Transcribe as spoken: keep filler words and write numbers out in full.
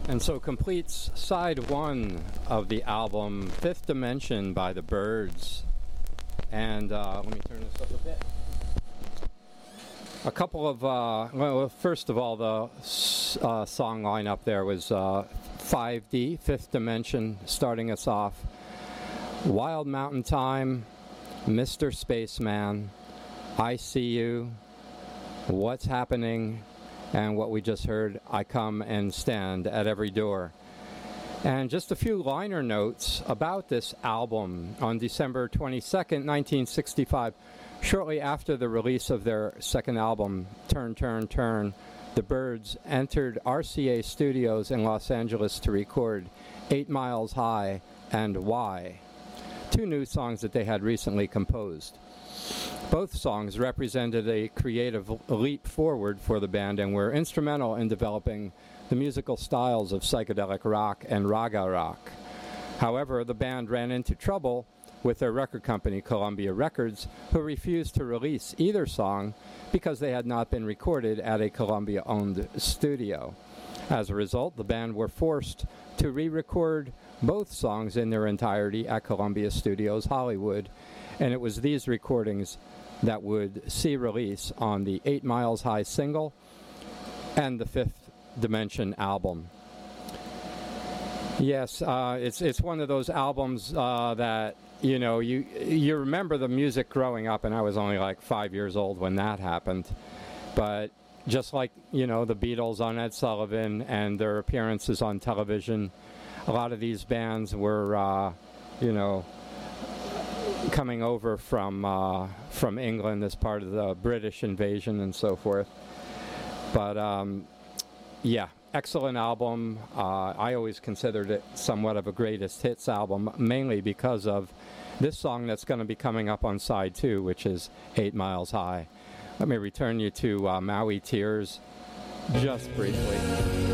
And so completes side one of the album Fifth Dimension by the Byrds. And uh, let me turn this up a bit. A couple of, uh, well, first of all, the uh, song lineup there was uh, five D, Fifth Dimension, starting us off. Wild Mountain Time, Mister Spaceman, I See You, What's Happening, and what we just heard, I Come and Stand at Every Door. And just a few liner notes about this album. On December twenty-second, nineteen sixty-five, shortly after the release of their second album, Turn, Turn, Turn, the Byrds entered R C A Studios in Los Angeles to record Eight Miles High and Why, two new songs that they had recently composed. Both songs represented a creative leap forward for the band and were instrumental in developing the musical styles of psychedelic rock and raga rock. However, the band ran into trouble with their record company, Columbia Records, who refused to release either song because they had not been recorded at a Columbia-owned studio. As a result, the band were forced to re-record both songs in their entirety at Columbia Studios Hollywood, and it was these recordings that would see release on the Eight Miles High single and the Fifth Dimension album. Yes, uh, it's it's one of those albums uh, that, you know, you you remember the music growing up, and I was only like five years old when that happened. But just like, you know, the Beatles on Ed Sullivan and their appearances on television, a lot of these bands were, uh, you know, coming over from uh, from England as part of the British invasion and so forth. But um, yeah, excellent album. Uh, I always considered it somewhat of a greatest hits album, mainly because of this song that's going to be coming up on side two, which is Eight Miles High. Let me return you to uh, Maui Tears just briefly.